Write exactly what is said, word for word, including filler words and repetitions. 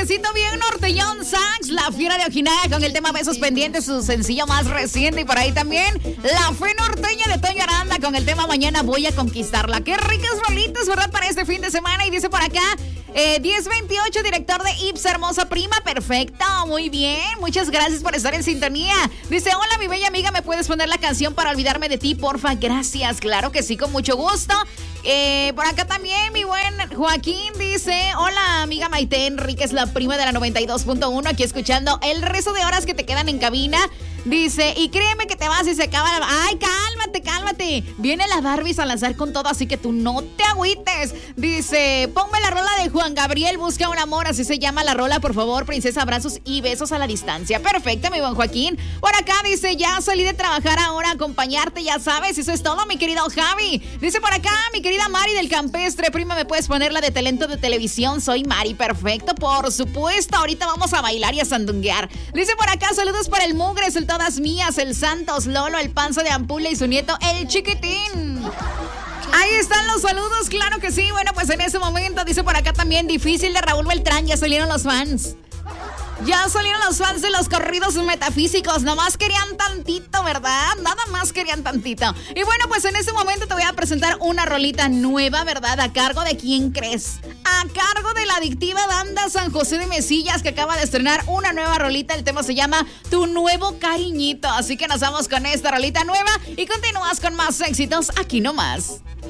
suavecito, bien norteñón, Sax, la fiera de Ojinaga con el tema Besos Pendientes, su sencillo más reciente. Y por ahí también la fe norteña de Toño Aranda con el tema Mañana Voy a Conquistarla. Qué ricas rolitas, ¿verdad? Para este fin de semana. Y dice por acá, eh, diez veintiocho, director de I P S, hermosa prima, perfecto, muy bien. Muchas gracias por estar en sintonía. Dice, hola, mi bella amiga, ¿me puedes poner la canción Para Olvidarme de Ti, porfa? Gracias, claro que sí, con mucho gusto. Eh, por acá también mi buen Joaquín dice, hola amiga Maite Enríquez, la prima de la noventa y dos punto uno, aquí escuchando el resto de horas que te quedan en cabina. Dice, y créeme que te vas y se acaba la... Ay, cálmate, cálmate. Viene la Barbie a lanzar con todo, así que tú no te agüites. Dice, ponme la rola de Juan Gabriel, Busca un Amor, así se llama la rola, por favor, princesa, abrazos y besos a la distancia. Perfecto, mi buen Joaquín. Por acá dice, ya salí de trabajar ahora, acompañarte, ya sabes, eso es todo, mi querido Javi. Dice por acá, mi querida Mari del Campestre, prima, ¿me puedes poner la de talento de televisión? Soy Mari, perfecto, por supuesto, ahorita vamos a bailar y a sandunguear. Dice por acá, saludos para el Mugres, el Todas Mías, el Santos, Lolo, el Panza de Ampula y su nieto, el Chiquitín. Ahí están los saludos, claro que sí. Bueno, pues en ese momento, dice por acá también, difícil de Raúl Beltrán, ya salieron los fans. Ya salieron los fans de los corridos metafísicos, nomás querían tantito, ¿verdad? Nada más querían tantito. Y bueno, pues en este momento te voy a presentar una rolita nueva, ¿verdad? ¿A cargo de quién crees? A cargo de la adictiva banda San José de Mesillas, que acaba de estrenar una nueva rolita. El tema se llama Tu Nuevo Cariñito. Así que nos vamos con esta rolita nueva y continúas con más éxitos aquí nomás.